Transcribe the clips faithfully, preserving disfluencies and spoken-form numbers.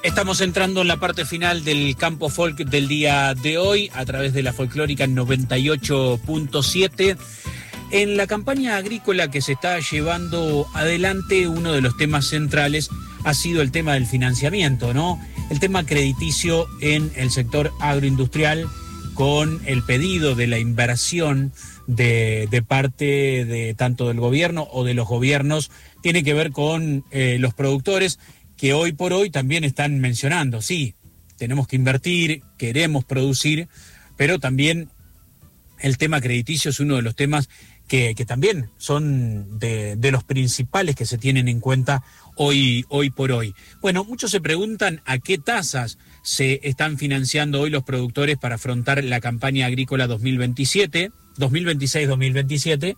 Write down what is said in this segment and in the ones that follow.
Estamos entrando en la parte final del Campo Folk del día de hoy a través de la folclórica noventa y ocho punto siete. En la campaña agrícola que se está llevando adelante, uno de los temas centrales ha sido el tema del financiamiento, ¿no? El tema crediticio en el sector agroindustrial, con el pedido de la inversión de, de parte de tanto del gobierno o de los gobiernos, tiene que ver con eh, los productores, que hoy por hoy también están mencionando, sí, tenemos que invertir, queremos producir, pero también el tema crediticio es uno de los temas que, que también son de, de los principales que se tienen en cuenta hoy, hoy por hoy. Bueno, muchos se preguntan a qué tasas se están financiando hoy los productores para afrontar la campaña agrícola dos mil veintisiete, dos mil veintiséis dos mil veintisiete,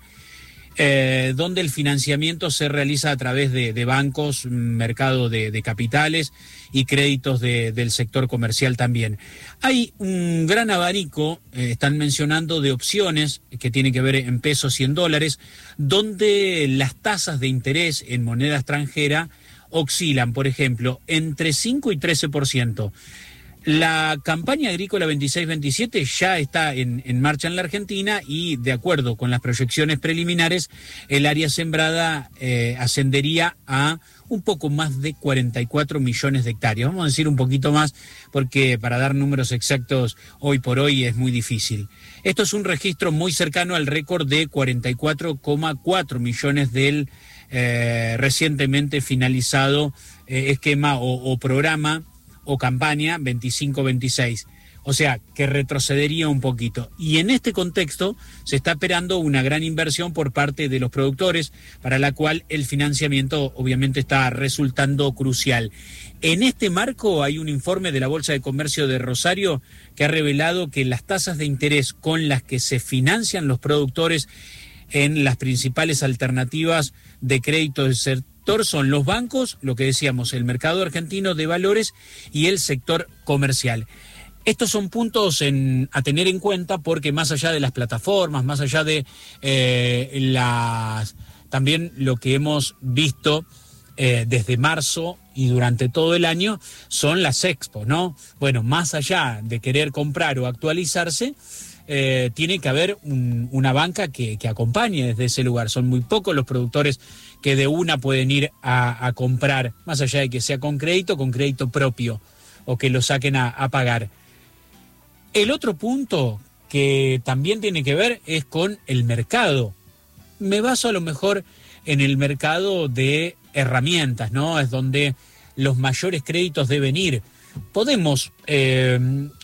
Eh, donde el financiamiento se realiza a través de, de bancos, mercado de, de capitales y créditos de, del sector comercial también. Hay un gran abanico, eh, están mencionando, de opciones que tienen que ver en pesos y en dólares, donde las tasas de interés en moneda extranjera oscilan, por ejemplo, entre cinco y trece por ciento. La campaña agrícola veintiséis veintisiete ya está en, en marcha en la Argentina y, de acuerdo con las proyecciones preliminares, el área sembrada eh, ascendería a un poco más de cuarenta y cuatro millones de hectáreas. Vamos a decir un poquito más porque para dar números exactos hoy por hoy es muy difícil. Esto es un registro muy cercano al récord de cuarenta y cuatro coma cuatro millones del eh, recientemente finalizado eh, esquema o, o programa o campaña veinticinco veintiséis, o sea, que retrocedería un poquito. Y en este contexto se está esperando una gran inversión por parte de los productores, para la cual el financiamiento obviamente está resultando crucial. En este marco hay un informe de la Bolsa de Comercio de Rosario que ha revelado que las tasas de interés con las que se financian los productores en las principales alternativas de crédito del sector son los bancos, lo que decíamos, el mercado argentino de valores y el sector comercial. Estos son puntos en, a tener en cuenta porque más allá de las plataformas, más allá de eh, las, también lo que hemos visto eh, desde marzo y durante todo el año son las expos, ¿no? Bueno, más allá de querer comprar o actualizarse, Eh, tiene que haber un, una banca que, que acompañe desde ese lugar. Son muy pocos los productores que de una pueden ir a, a comprar, más allá de que sea con crédito, con crédito propio, o que lo saquen a, a pagar. El otro punto que también tiene que ver es con el mercado. Me baso a lo mejor en el mercado de herramientas, ¿no? Es donde los mayores créditos deben ir. Podemos eh,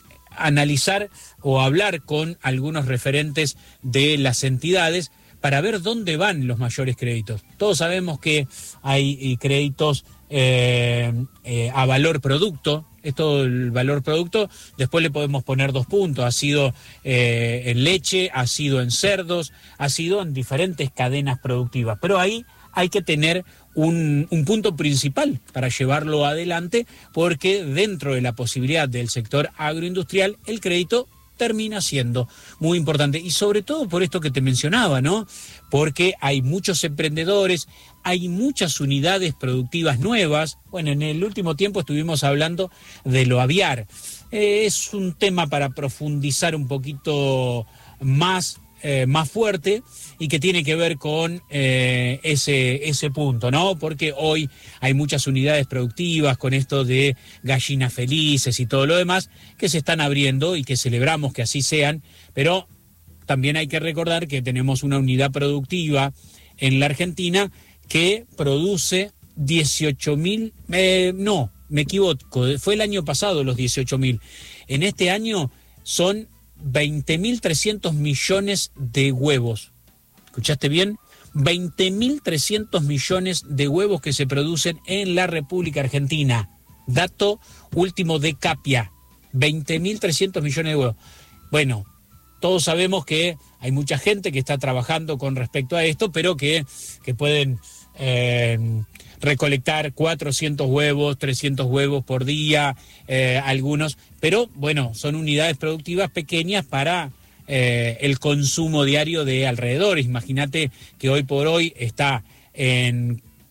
analizar o hablar con algunos referentes de las entidades para ver dónde van los mayores créditos. Todos sabemos que hay créditos eh, eh, a valor producto. Esto, el valor producto, después le podemos poner dos puntos. Ha sido eh, en leche, ha sido en cerdos, ha sido en diferentes cadenas productivas. Pero ahí hay que tener un, un punto principal para llevarlo adelante, porque dentro de la posibilidad del sector agroindustrial, el crédito termina siendo muy importante, y sobre todo por esto que te mencionaba, ¿no? Porque hay muchos emprendedores, hay muchas unidades productivas nuevas. Bueno, en el último tiempo estuvimos hablando de lo aviar. Eh, es un tema para profundizar un poquito más, eh, más fuerte, y que tiene que ver con eh, ese, ese punto, ¿no? Porque hoy hay muchas unidades productivas con esto de gallinas felices y todo lo demás que se están abriendo y que celebramos que así sean, pero también hay que recordar que tenemos una unidad productiva en la Argentina que produce dieciocho mil, eh, no, me equivoco, fue el año pasado los dieciocho mil. En este año son veinte mil trescientos millones de huevos. ¿Escuchaste bien? veinte mil trescientos millones de huevos que se producen en la República Argentina. Dato último de Capia. veinte mil trescientos millones de huevos. Bueno, todos sabemos que hay mucha gente que está trabajando con respecto a esto, pero que, que pueden eh, recolectar cuatrocientos huevos, trescientos huevos por día, eh, algunos, pero bueno, son unidades productivas pequeñas para eh, el consumo diario de alrededor. Imagínate que hoy por hoy está en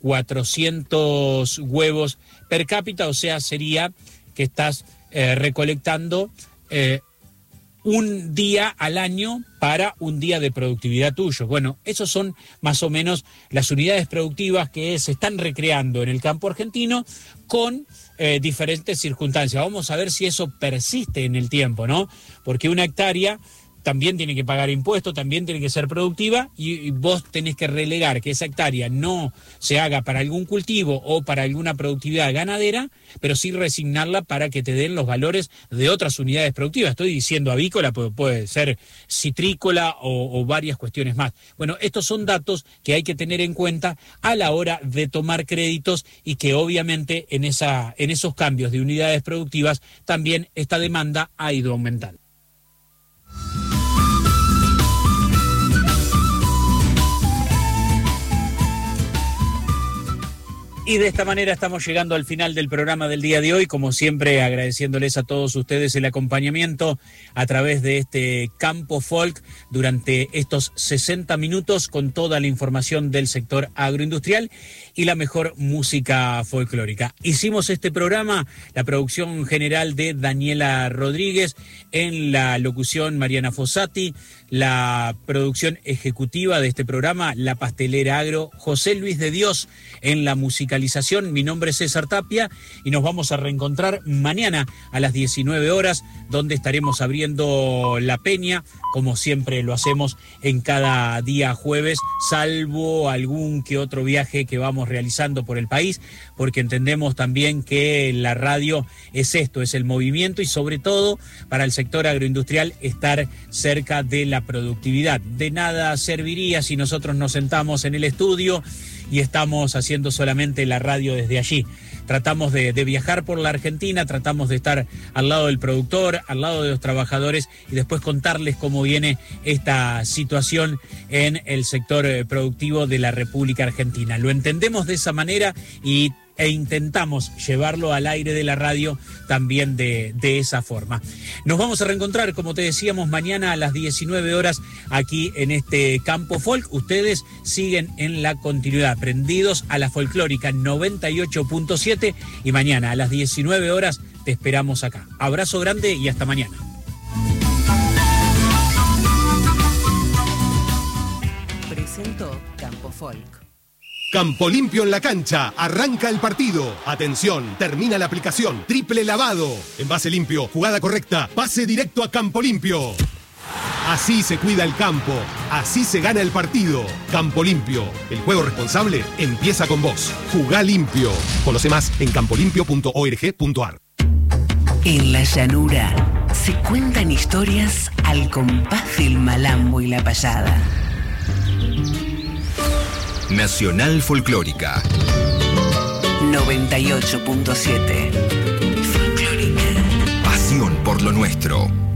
cuatrocientos huevos per cápita, o sea, sería que estás eh, recolectando eh, un día al año para un día de productividad tuyo. Bueno, esos son más o menos las unidades productivas que se están recreando en el campo argentino con eh, diferentes circunstancias. Vamos a ver si eso persiste en el tiempo, ¿no? Porque una hectárea también tiene que pagar impuestos, también tiene que ser productiva y, y vos tenés que relegar que esa hectárea no se haga para algún cultivo o para alguna productividad ganadera, pero sí resignarla para que te den los valores de otras unidades productivas. Estoy diciendo avícola, puede, puede ser citrícola o, o varias cuestiones más. Bueno, estos son datos que hay que tener en cuenta a la hora de tomar créditos y que obviamente en, esa, en esos cambios de unidades productivas también esta demanda ha ido aumentando. Y de esta manera estamos llegando al final del programa del día de hoy, como siempre agradeciéndoles a todos ustedes el acompañamiento a través de este Campo Folk durante estos sesenta minutos con toda la información del sector agroindustrial y la mejor música folclórica. Hicimos este programa, la producción general de Daniela Rodríguez, en la locución Mariana Fossati, la producción ejecutiva de este programa, La Pastelera Agro, José Luis de Dios en la musicalización. Mi nombre es César Tapia y nos vamos a reencontrar mañana a las diecinueve horas, donde estaremos abriendo la peña, como siempre lo hacemos en cada día jueves, salvo algún que otro viaje que vamos realizando por el país, porque entendemos también que la radio es esto, es el movimiento y sobre todo para el sector agroindustrial estar cerca de la productividad. De nada serviría si nosotros nos sentamos en el estudio y estamos haciendo solamente la radio desde allí. Tratamos de, de viajar por la Argentina, tratamos de estar al lado del productor, al lado de los trabajadores y después contarles cómo viene esta situación en el sector productivo de la República Argentina. Lo entendemos de esa manera y e intentamos llevarlo al aire de la radio también de, de esa forma. Nos vamos a reencontrar, como te decíamos, mañana a las diecinueve horas aquí en este Campo Folk. Ustedes siguen en la continuidad, prendidos a la folclórica noventa y ocho punto siete y mañana a las diecinueve horas te esperamos acá. Abrazo grande y hasta mañana. Presento Campo Folk. Campo Limpio en la cancha, arranca el partido. Atención, termina la aplicación, triple lavado. Envase limpio, jugada correcta, pase directo a Campo Limpio. Así se cuida el campo, así se gana el partido. Campo Limpio, el juego responsable empieza con vos. Jugá limpio. Conoce más en campo limpio punto org punto ar. En la llanura se cuentan historias al compás del malambo y la payada. Nacional Folclórica noventa y ocho punto siete. Folclórica. Pasión por lo nuestro.